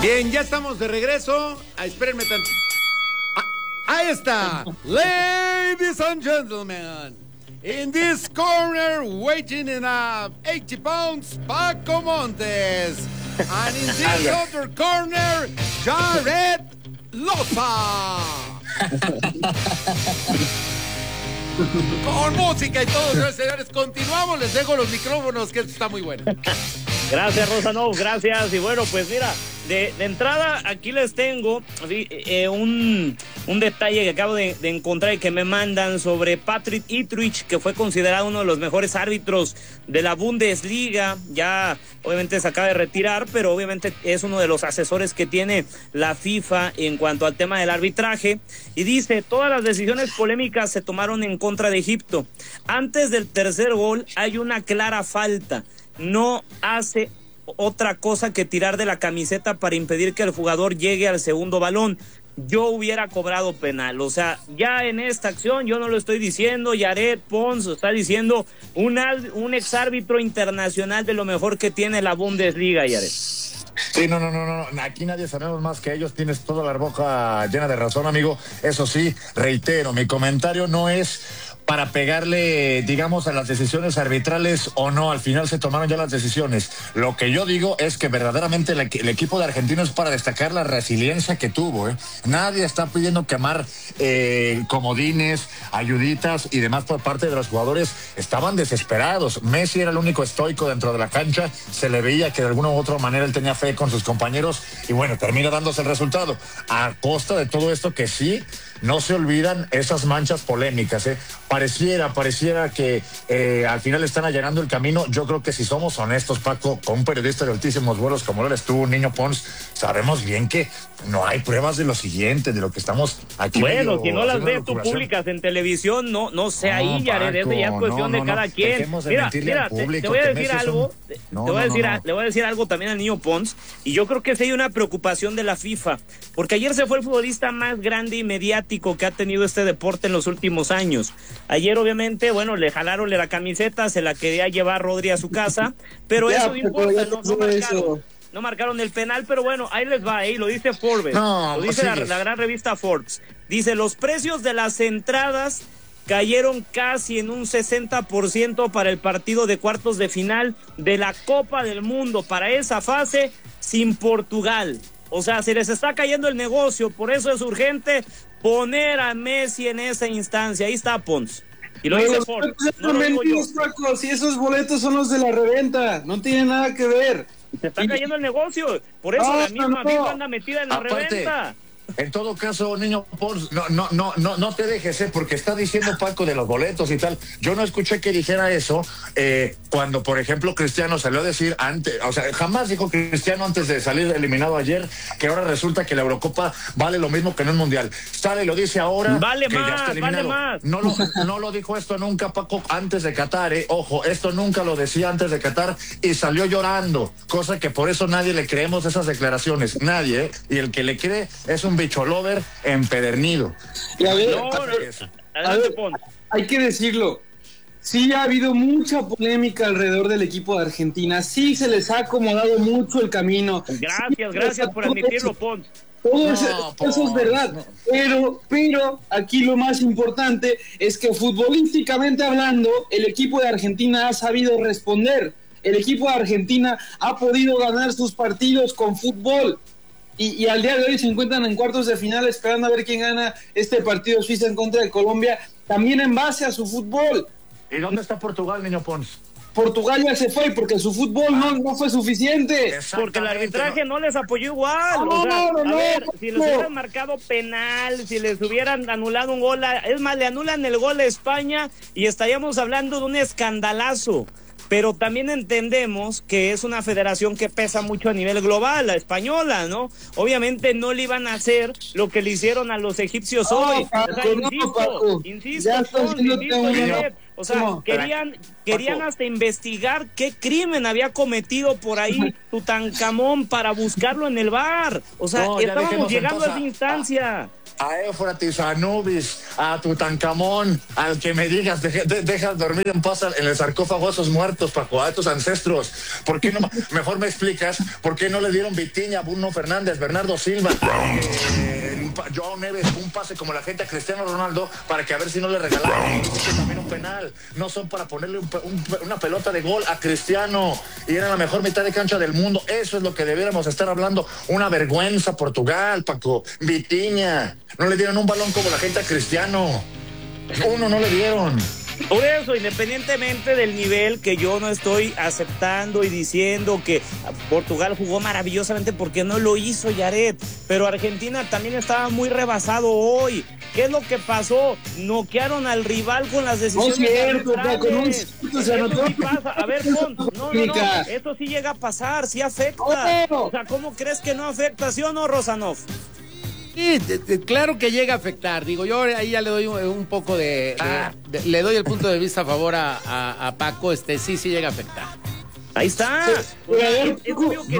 Bien, ya estamos de regreso. Espérenme tanto. Ahí está. Ladies and gentlemen, in this corner, waiting in 80 pounds, Paco Montes. And in this other corner, Jared Loza. Con música y todo, señores. Continuamos, les dejo los micrófonos, que esto está muy bueno. Gracias, Rosanov, gracias. Y bueno, pues mira, de entrada aquí les tengo un detalle que acabo de encontrar y que me mandan sobre Patrick Ittrich, que fue considerado uno de los mejores árbitros de la Bundesliga. Ya obviamente se acaba de retirar, pero obviamente es uno de los asesores que tiene la FIFA en cuanto al tema del arbitraje. Y dice, todas las decisiones polémicas se tomaron en contra de Egipto. Antes del tercer gol hay una clara falta. No hace otra cosa que tirar de la camiseta para impedir que el jugador llegue al segundo balón. Yo hubiera cobrado penal. O sea, ya en esta acción, yo no lo estoy diciendo, Jared Pons lo está diciendo un exárbitro internacional de lo mejor que tiene la Bundesliga, Jared. Sí, no, aquí nadie sabemos más que ellos, tienes toda la boca llena de razón, amigo. Eso sí, reitero, mi comentario no es para pegarle, digamos, a las decisiones arbitrales o no. Al final se tomaron ya las decisiones. Lo que yo digo es que verdaderamente el equipo de Argentina es para destacar la resiliencia que tuvo, ¿eh? Nadie está pidiendo quemar comodines, ayuditas y demás por parte de los jugadores. Estaban desesperados. Messi era el único estoico dentro de la cancha. Se le veía que de alguna u otra manera él tenía fe con sus compañeros y bueno, termina dándose el resultado. A costa de todo esto que sí, no se olvidan esas manchas polémicas, ¿eh? Pareciera que al final están allanando el camino. Yo creo que si somos honestos, Paco, con un periodista de altísimos vuelos como lo eres tú, Niño Pons, sabemos bien que no hay pruebas de lo siguiente, de lo que estamos aquí. Bueno, si no las ves tú públicas en televisión, no sé ahí, Jared, es ya cuestión de cada quien. Mira, te voy a decir algo, le voy a decir algo también al Niño Pons, y yo creo que sí hay una preocupación de la FIFA, porque ayer se fue el futbolista más grande y mediático que ha tenido este deporte en los últimos años. Ayer obviamente, bueno, le jalaron la camiseta, se la quería llevar Rodri a su casa, pero eso no importa, no marcaron el penal, pero bueno, ahí les va, lo dice Forbes, lo dice la gran revista Forbes. Dice, los precios de las entradas cayeron casi en un 60% para el partido de cuartos de final de la Copa del Mundo, para esa fase sin Portugal. O sea, se les está cayendo el negocio, por eso es urgente poner a Messi en esa instancia. Ahí está Pons. Y lo dice Ford. No lo digo yo. Paco, si esos boletos son los de la reventa, no tiene nada que ver. Se está cayendo el negocio, por eso la misma FIFA anda metida en la reventa. En todo caso, Niño Pons, no te dejes, porque está diciendo Paco de los boletos y tal. Yo no escuché que dijera eso cuando, por ejemplo, Cristiano salió a decir antes, o sea, jamás dijo Cristiano antes de salir eliminado ayer que ahora resulta que la Eurocopa vale lo mismo que en un mundial. Sale y lo dice ahora. Vale que más, ya está eliminado. Vale más. No lo dijo esto nunca, Paco, antes de Qatar, Ojo, esto nunca lo decía antes de Qatar y salió llorando, cosa que por eso nadie le creemos esas declaraciones, nadie, Y el que le cree es un bicho lover empedernido. Y a ver, hay que decirlo, sí ha habido mucha polémica alrededor del equipo de Argentina, sí se les ha acomodado mucho el camino. Gracias por admitirlo, Pons. Todo eso es verdad, pero aquí lo más importante es que futbolísticamente hablando, el equipo de Argentina ha sabido responder. El equipo de Argentina ha podido ganar sus partidos con fútbol. Y al día de hoy se encuentran en cuartos de final esperando a ver quién gana este partido Suiza en contra de Colombia, también en base a su fútbol. ¿Y dónde está Portugal, Niño Pons? Portugal ya se fue porque su fútbol no fue suficiente. Porque el arbitraje no les apoyó igual. Si les hubieran marcado penal, si les hubieran anulado un gol, es más, le anulan el gol a España y estaríamos hablando de un escandalazo. Pero también entendemos que es una federación que pesa mucho a nivel global, la española, ¿no? Obviamente no le iban a hacer lo que le hicieron a los egipcios hoy. Insisto, o sea, querían hasta investigar qué crimen había cometido por ahí Tutankamón para buscarlo en el VAR. O sea, estábamos llegando a esa instancia. a Éufrates, a Anubis, a Tutankamón, al que me digas, dejas dormir en paz en el sarcófago a esos muertos, Paco, a estos ancestros. ¿Por qué no? Mejor me explicas por qué no le dieron Vitinha, Bruno Fernández, Bernardo Silva, Joao Neves, un pase como la gente a Cristiano Ronaldo, para que a ver si no le regalaron también un penal. No son para ponerle una pelota de gol a Cristiano, y era la mejor mitad de cancha del mundo. Eso es lo que debiéramos estar hablando. Una vergüenza Portugal, Paco. Vitinha, no le dieron un balón como la gente a Cristiano. Uno no le dieron. Por eso, independientemente del nivel, que yo no estoy aceptando y diciendo que Portugal jugó maravillosamente, porque no lo hizo, Yaret, pero Argentina también estaba muy rebasado hoy. ¿Qué es lo que pasó? Noquearon al rival con las decisiones. No es cierto, eso sí pasa. A ver, no, esto sí llega a pasar, sí afecta. O sea, ¿cómo crees que no afecta, sí o no, Rosanov? Sí, claro que llega a afectar. Digo, yo ahí ya le doy un poco le doy el punto de vista a favor a Paco. Sí llega a afectar. Ahí está. Se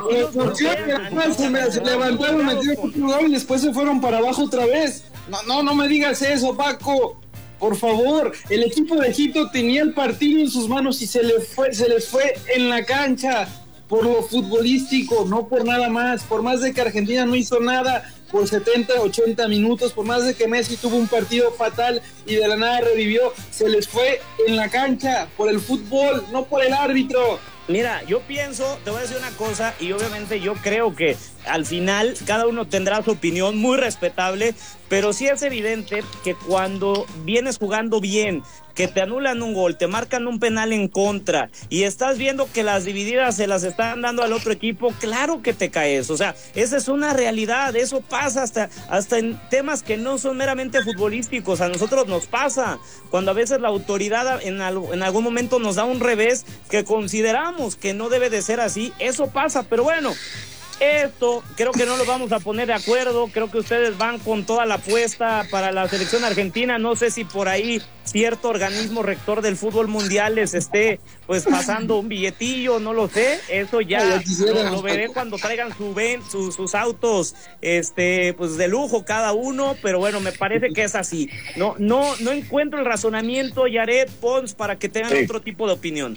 levantaron, metieron un gol y después se fueron para abajo otra vez. No me digas eso, Paco. Por favor, el equipo de Egipto tenía el partido en sus manos y se les fue en la cancha por lo futbolístico, no por nada más. Por más de que Argentina no hizo nada por 70, 80 minutos, por más de que Messi tuvo un partido fatal y de la nada revivió, se les fue en la cancha por el fútbol, no por el árbitro. Mira, yo pienso, te voy a decir una cosa, y obviamente yo creo que al final cada uno tendrá su opinión muy respetable, pero sí es evidente que cuando vienes jugando bien, que te anulan un gol, te marcan un penal en contra y estás viendo que las divididas se las están dando al otro equipo, claro que te caes. O sea, esa es una realidad, eso pasa hasta en temas que no son meramente futbolísticos. A nosotros nos pasa cuando a veces la autoridad en algún momento nos da un revés que consideramos que no debe de ser así. Eso pasa, pero bueno, esto creo que no lo vamos a poner de acuerdo. Creo que ustedes van con toda la apuesta para la selección argentina. No sé si por ahí cierto organismo rector del fútbol mundial les esté pues pasando un billetillo, no lo sé. Eso ya lo veré cuando traigan sus autos pues de lujo cada uno, pero bueno, me parece que es así. No encuentro el razonamiento, Yaret, Pons, para que tengan otro tipo de opinión.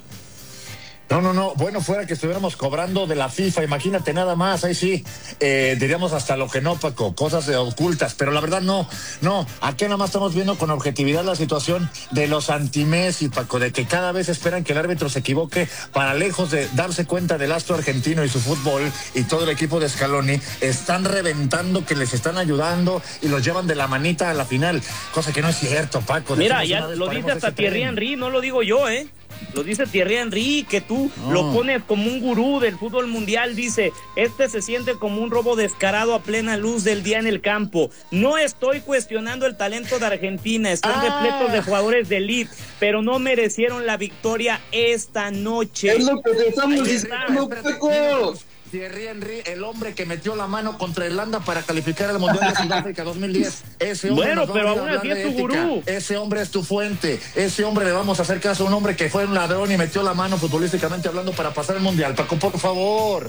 No, bueno, fuera que estuviéramos cobrando de la FIFA, imagínate nada más, ahí sí, diríamos hasta lo que no, Paco, cosas ocultas, pero la verdad no, aquí nada más estamos viendo con objetividad la situación de los anti-Messi, Paco, de que cada vez esperan que el árbitro se equivoque, para lejos de darse cuenta del astro argentino y su fútbol y todo el equipo de Scaloni, están reventando que les están ayudando y los llevan de la manita a la final, cosa que no es cierto, Paco. Mira, ya lo dice hasta Thierry Henry, no lo digo yo, Lo dice Thierry Henry, que tú lo pones como un gurú del fútbol mundial. Dice, se siente como un robo descarado a plena luz del día en el campo. No estoy cuestionando el talento de Argentina, están repletos de jugadores de elite, pero no merecieron la victoria esta noche. Es lo que te estamos diciendo, Paco. Thierry Henry, el hombre que metió la mano contra Irlanda para calificar al Mundial de Sudáfrica 2010. Ese hombre, bueno, pero aún así es tu gurú. Ese hombre es tu fuente. Ese hombre le vamos a hacer caso a un hombre que fue un ladrón y metió la mano futbolísticamente hablando para pasar el Mundial. Paco, por favor.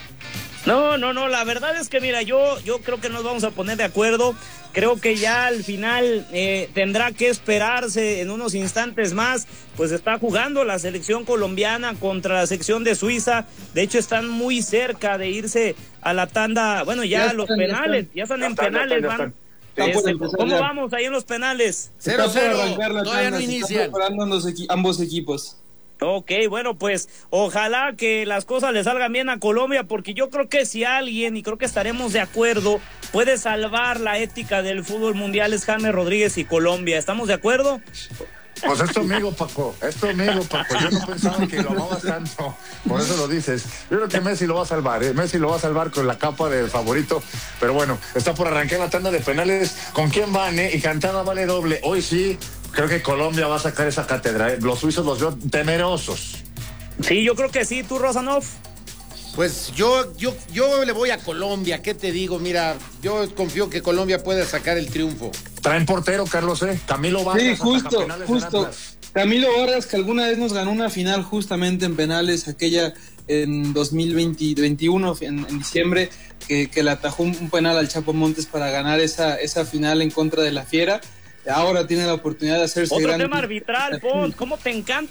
No, la verdad es que mira, yo creo que nos vamos a poner de acuerdo. Creo que ya al final tendrá que esperarse en unos instantes más. Pues está jugando la selección colombiana contra la selección de Suiza. De hecho están muy cerca de irse a la tanda. Bueno, ya los penales, ya están en penales, van. ¿Cómo vamos ahí en los penales? 0-0, todavía no inician. Ambos equipos. Ok, bueno, pues ojalá que las cosas le salgan bien a Colombia, porque yo creo que si alguien, y creo que estaremos de acuerdo, puede salvar la ética del fútbol mundial es James Rodríguez y Colombia. ¿Estamos de acuerdo? Pues es tu amigo, Paco. Yo no pensaba que lo amabas tanto. Por eso lo dices. Yo creo que Messi lo va a salvar, Messi lo va a salvar con la capa del favorito. Pero bueno, está por arrancar la tanda de penales. ¿Con quién van, Y cantada vale doble. Hoy sí, creo que Colombia va a sacar esa cátedra, Los suizos los veo temerosos. Sí, yo creo que sí. ¿Tú, Rosanov? Pues yo le voy a Colombia. ¿Qué te digo? Mira, yo confío que Colombia pueda sacar el triunfo. Traen portero, Carlos, Camilo Vargas. Sí, justo. Camilo Vargas, que alguna vez nos ganó una final justamente en penales, aquella en 2021, en diciembre, que le atajó un penal al Chapo Montes para ganar esa final en contra de la Fiera. Ahora tiene la oportunidad de hacerse otro tema arbitral, Pons, ¿cómo te encanta